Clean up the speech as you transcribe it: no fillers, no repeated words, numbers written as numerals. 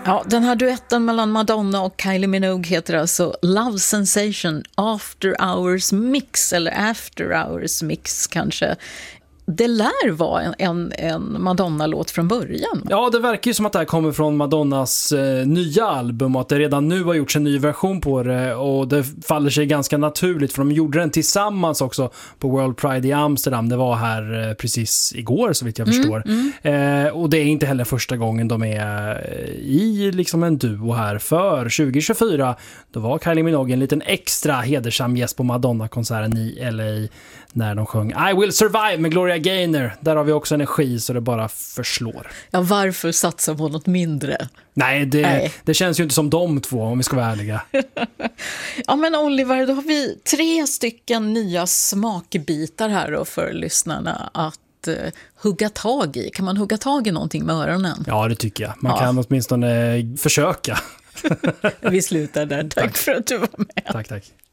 Ja, den här duetten mellan Madonna och Kylie Minogue heter alltså Love Sensation After Hours Mix, eller After Hours Mix kanske. Det lär vara en Madonna-låt från början. Ja, det verkar ju som att det här kommer från Madonnas nya album och att det redan nu har gjorts en ny version på det, och det faller sig ganska naturligt för de gjorde den tillsammans också på World Pride i Amsterdam. Det var här precis igår så vitt jag förstår. Och det är inte heller första gången de är i liksom en duo här, för 2024 då var Kylie Minogue en liten extra hedersam gäst på Madonna-konserten i LA när de sjöng I Will Survive med Gloria Gaynor. Där har vi också energi så det bara förslår. Ja, varför satsa på något mindre? Nej, det känns ju inte som de två om vi ska vara ärliga. Ja, men Oliver, då har vi 3 stycken nya smakbitar här då för lyssnarna att hugga tag i. Kan man hugga tag i någonting med öronen? Ja, det tycker jag. Man kan åtminstone försöka. Vi slutar där. Tack för att du var med. Tack.